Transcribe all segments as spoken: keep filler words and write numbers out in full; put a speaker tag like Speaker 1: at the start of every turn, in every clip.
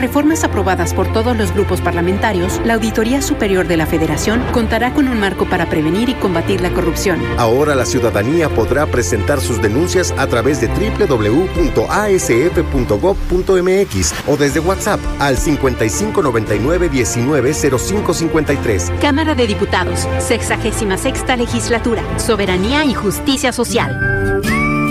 Speaker 1: Reformas aprobadas por todos los grupos parlamentarios, la Auditoría Superior de la Federación contará con un marco para prevenir y combatir la corrupción.
Speaker 2: Ahora la ciudadanía podrá presentar sus denuncias a través de doble u doble u doble u punto a s f punto gob punto m x o desde WhatsApp al cincuenta y cinco noventa y nueve diecinueve cero cinco cincuenta y tres.
Speaker 1: Cámara de Diputados, sexagésima sexta Legislatura, Soberanía y Justicia Social.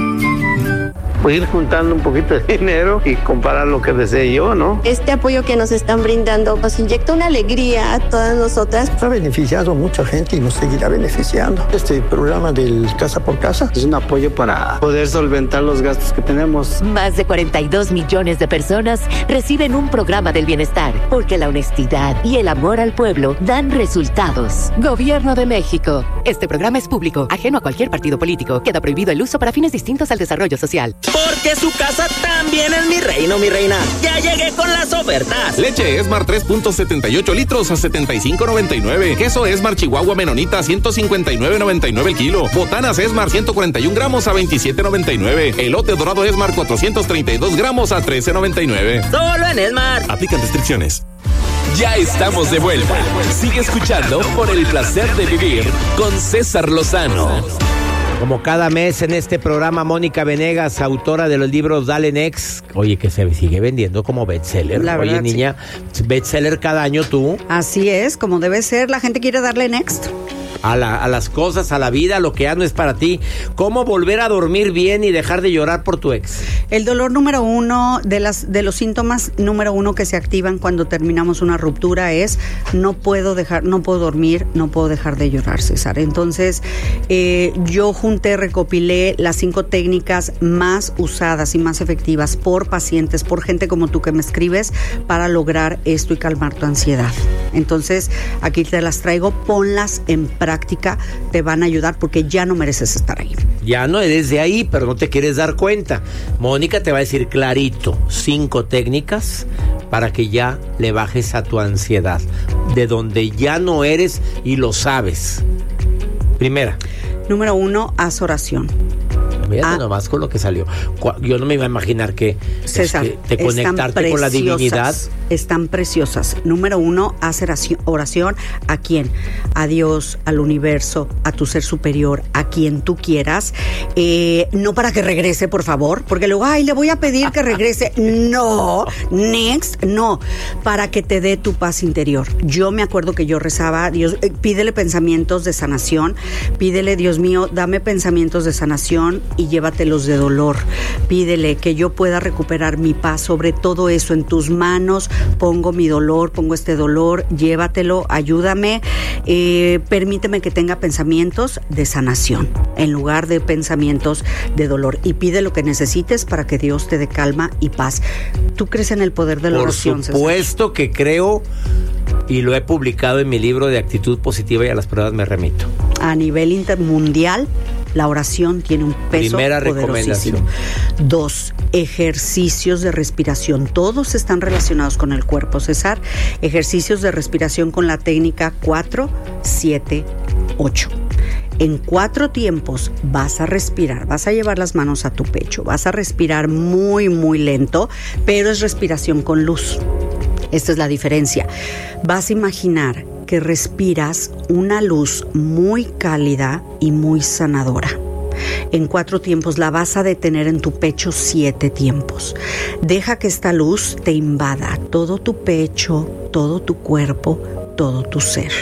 Speaker 3: Pues ir juntando un poquito de dinero y comparar lo que desee yo, ¿no?
Speaker 4: Este apoyo que nos están brindando nos inyecta una alegría a todas nosotras.
Speaker 5: Ha beneficiado a mucha gente y nos seguirá beneficiando. Este programa del Casa por Casa
Speaker 3: es un apoyo para poder solventar los gastos que tenemos.
Speaker 6: Más de cuarenta y dos millones de personas reciben un programa del bienestar, porque la honestidad y el amor al pueblo dan resultados. Gobierno de México. Este programa es público, ajeno a cualquier partido político. Queda prohibido el uso para fines distintos al desarrollo social.
Speaker 7: Porque su casa también es mi reino, mi reina. Ya llegué con las ofertas.
Speaker 8: Leche Esmar tres punto setenta y ocho litros a setenta y cinco noventa y nueve. Queso Esmar Chihuahua Menonita a ciento cincuenta y nueve noventa y nueve el kilo. Botanas Esmar ciento cuarenta y un gramos a veintisiete noventa y nueve. Elote dorado Esmar cuatrocientos treinta y dos gramos a trece noventa y nueve.
Speaker 7: Solo en Esmar.
Speaker 8: Aplican restricciones.
Speaker 9: Ya estamos de vuelta. Sigue escuchando Por el Placer de Vivir con César Lozano.
Speaker 10: Como cada mes en este programa, Mónica Venegas, autora de los libros Dale Next. Oye, que se sigue vendiendo como bestseller.
Speaker 11: La
Speaker 10: Oye,
Speaker 11: verdad,
Speaker 10: niña, sí. Bestseller cada año tú.
Speaker 11: Así es, como debe ser. La gente quiere darle next.
Speaker 10: A, la, a las cosas, a la vida, a lo que ya no es para ti. ¿Cómo volver a dormir bien y dejar de llorar por tu ex?
Speaker 11: El dolor número uno, de las de los síntomas número uno que se activan cuando terminamos una ruptura es no puedo dejar, no puedo dormir, no puedo dejar de llorar, César. Entonces, eh, yo junté, recopilé las cinco técnicas más usadas y más efectivas por pacientes, por gente como tú que me escribes, para lograr esto y calmar tu ansiedad. Entonces, aquí te las traigo, ponlas en práctica, te van a ayudar porque ya no mereces estar ahí.
Speaker 10: Ya no eres de ahí, pero no te quieres dar cuenta. Mónica te va a decir clarito, cinco técnicas para que ya le bajes a tu ansiedad, de donde ya no eres y lo sabes. Primera.
Speaker 11: Número uno, haz oración.
Speaker 10: Mira, ah, nomás con lo que salió. Yo no me iba a imaginar que,
Speaker 11: César,
Speaker 10: es que te conectarte con la divinidad.
Speaker 11: Están preciosas. Número uno, hacer oración. ¿A quién? A Dios, al universo, a tu ser superior, a quien tú quieras. Eh, no para que regrese, por favor, porque luego, ay, le voy a pedir que regrese. No, next, no. Para que te dé tu paz interior. Yo me acuerdo que yo rezaba, Dios, eh, pídele pensamientos de sanación. Pídele, Dios mío, dame pensamientos de sanación y llévatelos de dolor. Pídele que yo pueda recuperar mi paz sobre todo eso. En tus manos pongo mi dolor, pongo este dolor, llévatelo, ayúdame, eh, permíteme que tenga pensamientos de sanación en lugar de pensamientos de dolor, y pide lo que necesites para que Dios te dé calma y paz. ¿Tú crees en el poder de la oración, César?
Speaker 10: Por supuesto que creo, y lo he publicado en mi libro de Actitud Positiva, y a las pruebas me remito.
Speaker 11: A nivel intermundial, la oración tiene un peso
Speaker 10: Primera
Speaker 11: poderosísimo. Recomendación. Dos, ejercicios de respiración. Todos están relacionados con el cuerpo, César. Ejercicios de respiración con la técnica cuatro, siete, ocho. En cuatro tiempos vas a respirar, vas a llevar las manos a tu pecho, vas a respirar muy, muy lento, pero es respiración con luz. Esta es la diferencia. Vas a imaginar que respiras una luz muy cálida y muy sanadora. En cuatro tiempos la vas a detener en tu pecho siete tiempos. Deja que esta luz te invada todo tu pecho, todo tu cuerpo, todo tu ser.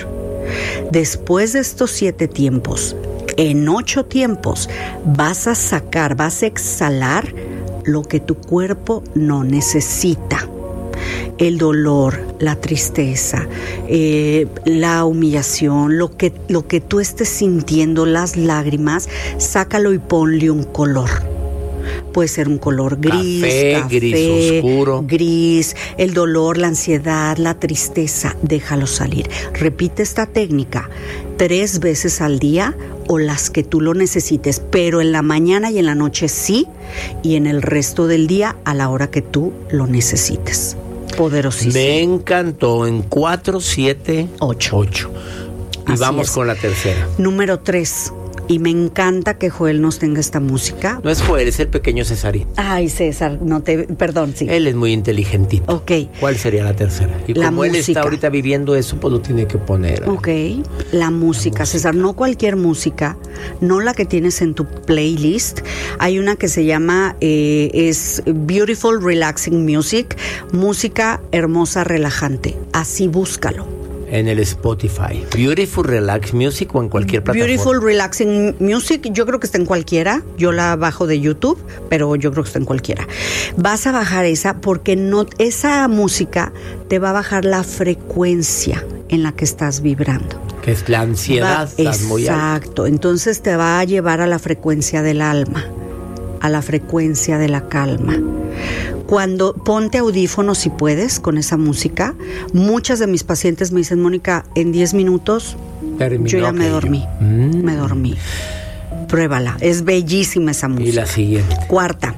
Speaker 11: Después de estos siete tiempos, en ocho tiempos, vas a sacar, vas a exhalar lo que tu cuerpo no necesita. El dolor, la tristeza, eh, la humillación, lo que, lo que tú estés sintiendo, las lágrimas, sácalo y ponle un color. Puede ser un color gris,
Speaker 10: café,
Speaker 11: café,
Speaker 10: gris oscuro,
Speaker 11: gris, el dolor, la ansiedad, la tristeza, déjalo salir. Repite esta técnica tres veces al día o las que tú lo necesites, pero en la mañana y en la noche sí, y en el resto del día a la hora que tú lo necesites. Poderosísimo.
Speaker 10: Me encantó. En cuatro, siete,
Speaker 11: ocho.
Speaker 10: ocho. Y
Speaker 11: Así
Speaker 10: vamos
Speaker 11: es.
Speaker 10: con la tercera.
Speaker 11: Número tres. Y me encanta que Joel nos tenga esta música.
Speaker 10: No es Joel, es el pequeño Cesarín.
Speaker 11: Ay, César, no te... Perdón, sí.
Speaker 10: Él es muy inteligentito.
Speaker 11: Ok.
Speaker 10: ¿Cuál sería la tercera? Y
Speaker 11: la
Speaker 10: como
Speaker 11: música.
Speaker 10: Él está ahorita viviendo eso, pues lo tiene que poner.
Speaker 11: Ok. La música, la música, César. No cualquier música, no la que tienes en tu playlist. Hay una que se llama, eh, es Beautiful Relaxing Music. Música hermosa, relajante. Así búscalo.
Speaker 10: En el Spotify. Beautiful Relax Music o en cualquier plataforma.
Speaker 11: Beautiful Relaxing Music, yo creo que está en cualquiera. Yo la bajo de YouTube, pero yo creo que está en cualquiera. Vas a bajar esa porque no, esa música te va a bajar la frecuencia en la que estás vibrando.
Speaker 10: Que es la ansiedad.
Speaker 11: Va, exacto. Entonces te va a llevar a la frecuencia del alma, a la frecuencia de la calma. Cuando ponte audífonos si puedes con esa música, muchas de mis pacientes me dicen, Mónica, en diez minutos Terminó yo ya me dormí, mm. me dormí. Pruébala, es bellísima esa música.
Speaker 10: Y la siguiente.
Speaker 11: Cuarta,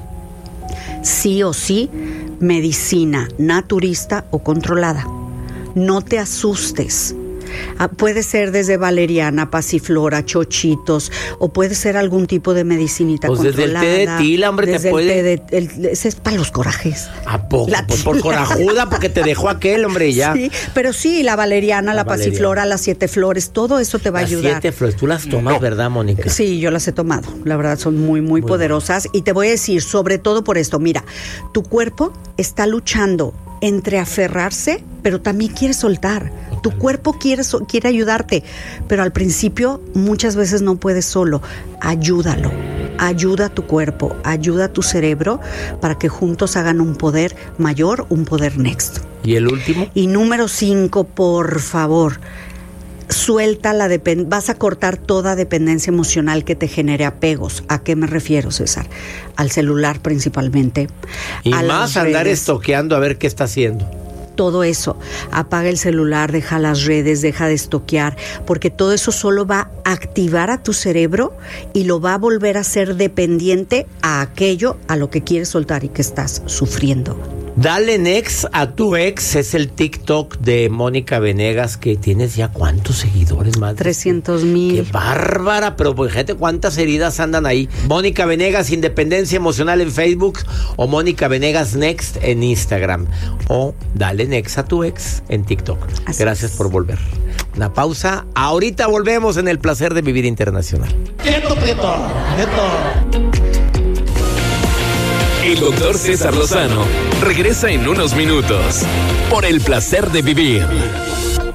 Speaker 11: sí o sí, medicina naturista o controlada. No te asustes. Ah, puede ser desde valeriana, pasiflora, chochitos, o puede ser algún tipo de medicinita
Speaker 10: pues
Speaker 11: controlada.
Speaker 10: Desde el té de tila, hombre,
Speaker 11: desde
Speaker 10: te puede...
Speaker 11: El té de, el, ese es para los corajes.
Speaker 10: ¿A poco? Pues por corajuda, porque te dejó aquel, hombre, ya.
Speaker 11: Sí, pero sí, la valeriana, la, la valeriana. pasiflora, las siete flores, todo eso te va a ayudar.
Speaker 10: Las siete flores, tú las tomas, no. ¿verdad, Mónica?
Speaker 11: Sí, yo las he tomado, la verdad son muy, muy, muy poderosas. Bueno. Y te voy a decir, sobre todo por esto, mira, tu cuerpo está luchando entre aferrarse, pero también quiere soltar. Tu cuerpo quiere, quiere ayudarte, pero al principio muchas veces no puedes solo. Ayúdalo, ayuda a tu cuerpo, ayuda a tu cerebro para que juntos hagan un poder mayor, un poder next.
Speaker 10: ¿Y el último?
Speaker 11: Y número cinco, por favor, suelta la dependencia. Vas a cortar toda dependencia emocional que te genere apegos. ¿A qué me refiero, César? Al celular principalmente.
Speaker 10: Y a más andar estoqueando a ver qué está haciendo.
Speaker 11: Todo eso, apaga el celular, deja las redes, deja de estoquear, porque todo eso solo va a activar a tu cerebro y lo va a volver a ser dependiente a aquello a lo que quieres soltar y que estás sufriendo.
Speaker 10: Dale next a tu ex, es el TikTok de Mónica Venegas, que tienes ya cuántos seguidores, madre.
Speaker 11: trescientos mil.
Speaker 10: Qué bárbara, pero pues gente, cuántas heridas andan ahí. Mónica Venegas Independencia Emocional en Facebook o Mónica Venegas Next en Instagram o dale next a tu ex en TikTok. Así Gracias es. por volver. Una pausa, ahorita volvemos en El Placer de Vivir Internacional.
Speaker 12: Quieto, quieto, quieto.
Speaker 9: El doctor César Lozano regresa en unos minutos por El Placer de Vivir.